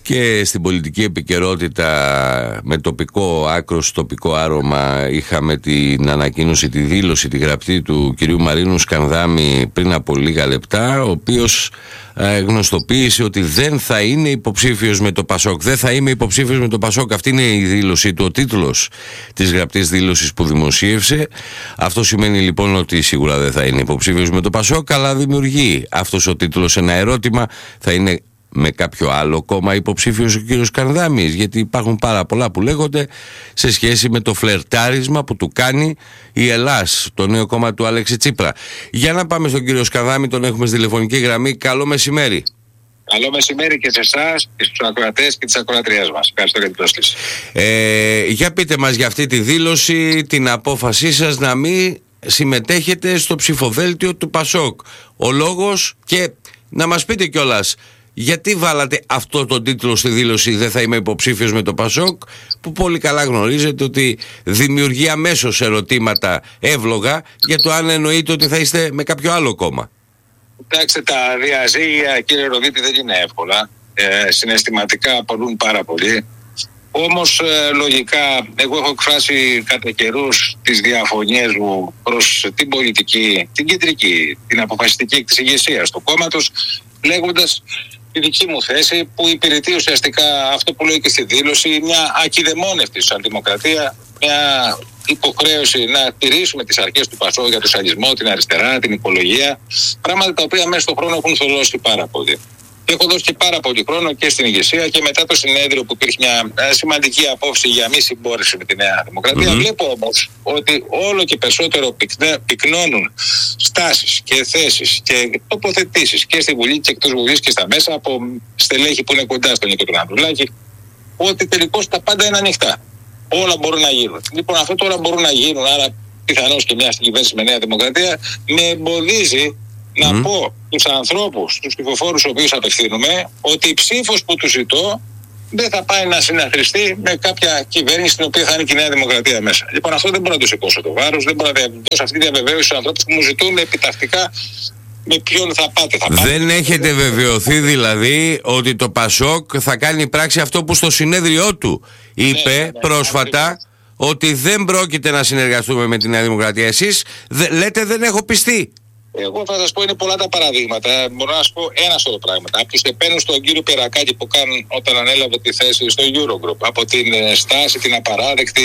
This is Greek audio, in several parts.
Και στην πολιτική επικαιρότητα με τοπικό άκρος, τοπικό άρωμα, είχαμε την ανακοίνωση, τη δήλωση, τη γραπτή του κυρίου Μαρίνου Σκανδάμη πριν από λίγα λεπτά, ο οποίος γνωστοποίησε ότι δεν θα είναι υποψήφιος με το ΠΑΣΟΚ. Δεν θα είμαι υποψήφιος με το ΠΑΣΟΚ. Αυτή είναι η δήλωση του, ο τίτλος της γραπτής δήλωσης που δημοσίευσε. Αυτό σημαίνει λοιπόν ότι σίγουρα δεν θα είναι υποψήφιος με το ΠΑΣΟΚ, αλλά δημιουργεί αυτός ο τίτλος ένα ερώτημα: θα είναι με κάποιο άλλο κόμμα υποψήφιος ο κύριος Καρδάμης? Γιατί υπάρχουν πάρα πολλά που λέγονται σε σχέση με το φλερτάρισμα που του κάνει η Ελλάς, το νέο κόμμα του Αλέξη Τσίπρα. Για να πάμε στον κύριο Σκανδάμη, τον έχουμε στη τηλεφωνική γραμμή. Καλό μεσημέρι. Καλό μεσημέρι και σε εσάς και στους ακροατές και τις ακροατριές μας. Ευχαριστώ για την πρόσκληση. Για πείτε μας για αυτή τη δήλωση, την απόφασή σας να μην συμμετέχετε στο ψηφοδέλτιο του ΠΑΣΟΚ. Ο λόγος, και να μας πείτε κιόλας γιατί βάλατε αυτό το τίτλο στη δήλωση «Δεν θα είμαι υποψήφιος με το ΠΑΣΟΚ», που πολύ καλά γνωρίζετε ότι δημιουργεί αμέσως ερωτήματα εύλογα για το αν εννοείτε ότι θα είστε με κάποιο άλλο κόμμα. Κοιτάξτε, τα διαζύγια, κύριε Ροδίτη, δεν είναι εύκολα. Συναισθηματικά απολούν πάρα πολύ. Όμως λογικά εγώ έχω εκφράσει κατά καιρούς τις διαφωνίες μου προς την πολιτική, την κεντρική, την αποφασιστική της ηγεσίας του κόμματος, λέγοντας τη δική μου θέση που υπηρετεί ουσιαστικά αυτό που λέω και στη δήλωση, μια ακιδεμόνευτη σοσιαλδημοκρατία, μια υποχρέωση να τηρήσουμε τις αρχές του ΠΑΣΟΚ για τον σοσιαλισμό, την αριστερά, την οικολογία, πράγματα τα οποία μέσα στον χρόνο έχουν θολώσει πάρα πολύ. Έχω δώσει και πάρα πολύ χρόνο και στην ηγεσία και μετά το συνέδριο που υπήρχε μια σημαντική απόφαση για μη συμπόρευση με τη Νέα Δημοκρατία. Βλέπω όμως ότι όλο και περισσότερο πυκνώνουν στάσεις και θέσεις και τοποθετήσεις και στη Βουλή και εκτός Βουλής και στα μέσα από στελέχη που είναι κοντά στον Νίκο τον Ανδρουλάκη, ότι τελικώς τα πάντα είναι ανοιχτά. Όλα μπορούν να γίνουν. Λοιπόν, αυτό τώρα μπορούν να γίνουν, άρα πιθανώς και μια κυβέρνηση με Νέα Δημοκρατία με εμποδίζει να πω τους ανθρώπους, τους ψηφοφόρους στους οποίους απευθύνουμε, ότι η ψήφος που τους ζητώ δεν θα πάει να συναθριστεί με κάποια κυβέρνηση στην οποία θα είναι και η Νέα Δημοκρατία μέσα. Λοιπόν, αυτό δεν μπορώ να το σηκώσω το βάρος, δεν μπορώ να δώσω αυτή τη διαβεβαίωση στους ανθρώπους που μου ζητούν επιτακτικά με ποιον θα πάτε. Δεν έχετε βεβαιωθεί δηλαδή ότι το ΠΑΣΟΚ θα κάνει πράξη αυτό που στο συνέδριό του είπε πρόσφατα, ότι δεν πρόκειται να συνεργαστούμε με τη Νέα Δημοκρατία? Εσείς λέτε δεν έχω πιστεί. Εγώ θα σας πω, είναι πολλά τα παραδείγματα. Μπορώ να σας πω ένα σωρό πράγματα. Από τους επένους στον κύριο Περακάκη που κάνουν όταν ανέλαβε τη θέση στο Eurogroup, από την στάση, την απαράδεκτη,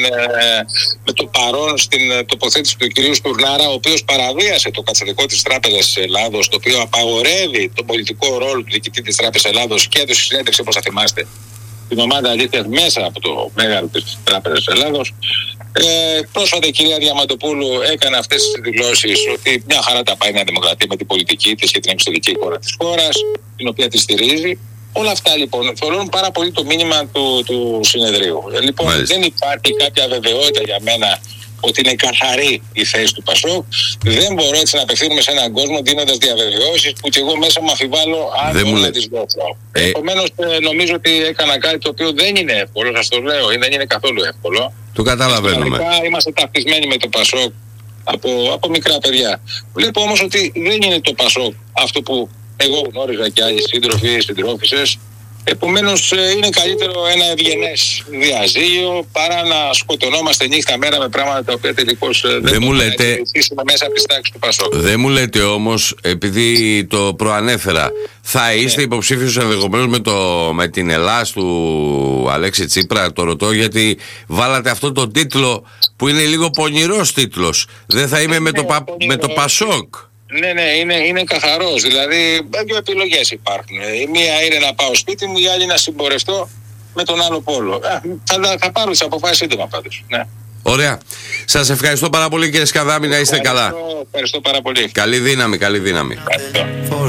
με το παρόν στην τοποθέτηση του κυρίου Στουρνάρα, ο οποίος παραβίασε το καταστατικό της Τράπεζας της Ελλάδος, το οποίο απαγορεύει τον πολιτικό ρόλο του διοικητή της Τράπεζας Ελλάδος και έδωσε συνέντευξη, όπως θα θυμάστε, την ομάδα αλήθειας μέσα από το μέγαρο της Τράπεζας της Ελλάδος. Πρόσφατα η κυρία Διαμαντοπούλου έκανε αυτές τις δηλώσεις ότι μια χαρά τα πάει η Νέα Δημοκρατία με την πολιτική της και την εξωτερική εικόνα της χώρας, την οποία τη στηρίζει. Όλα αυτά λοιπόν θολώνουν πάρα πολύ το μήνυμα του συνεδρίου. Λοιπόν, δεν υπάρχει κάποια βεβαιότητα για μένα ότι είναι καθαρή η θέση του ΠΑΣΟΚ. Δεν μπορώ έτσι να απευθύνουμε σε έναν κόσμο δίνοντας διαβεβαιώσεις που και εγώ μέσα μου αμφιβάλλω αν μπορώ να τις δώσω. Επομένως νομίζω ότι έκανα κάτι το οποίο δεν είναι εύκολο, σας το λέω, δεν είναι καθόλου εύκολο. Το καταλαβαίνουμε. Είμαστε ταυτισμένοι με το ΠΑΣΟΚ από μικρά παιδιά. Βλέπω όμως ότι δεν είναι το ΠΑΣΟΚ αυτό που εγώ γνώριζα και άλλοι σύντροφοι, συντρόφισσες. Επομένως είναι καλύτερο ένα ευγενές διαζύγιο παρά να σκοτωνόμαστε νύχτα μέρα με πράγματα τα οποία τελικώς δεν μπορούμε να εξηγήσουμε μέσα από τις τάξεις του ΠΑΣΟΚ. Δεν μου λέτε όμως, επειδή το προανέφερα, θα είστε υποψήφιος ενδεχομένως με την Ελλάς του Αλέξη Τσίπρα? Το ρωτώ γιατί βάλατε αυτό το τίτλο που είναι λίγο πονηρός τίτλος. Δεν θα είμαι με το ΠΑΣΟΚ. Ναι, είναι καθαρός. Δηλαδή, δύο επιλογές υπάρχουν. Η μία είναι να πάω σπίτι μου, η άλλη να συμπορευτώ με τον άλλο πόλο. Θα πάρω τις αποφάσεις σύντομα πάντως. Ναι. Ωραία. Σας ευχαριστώ πάρα πολύ, κύριε Σκανδάμη, να είστε καλά. Ευχαριστώ πάρα πολύ. Καλή δύναμη. Ευχαριστώ.